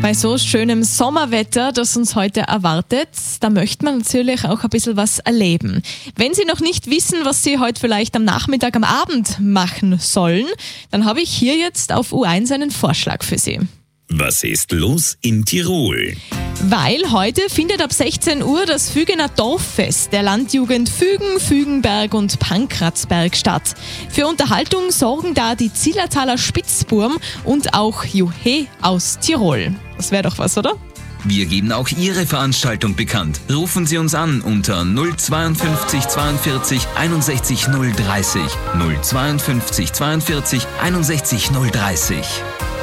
Bei so schönem Sommerwetter, das uns heute erwartet, da möchte man natürlich auch ein bisschen was erleben. Wenn Sie noch nicht wissen, was Sie heute vielleicht am Nachmittag, am Abend machen sollen, dann habe ich hier jetzt auf U1 einen Vorschlag für Sie. Was ist los in Tirol? Weil heute findet ab 16 Uhr das Fügener Dorffest der Landjugend Fügen, Fügenberg und Pankratzberg statt. Für Unterhaltung sorgen da die Zillertaler Spitzburm und auch Juhe aus Tirol. Das wäre doch was, oder? Wir geben auch Ihre Veranstaltung bekannt. Rufen Sie uns an unter 052 42 61 030. 052 42 61 030.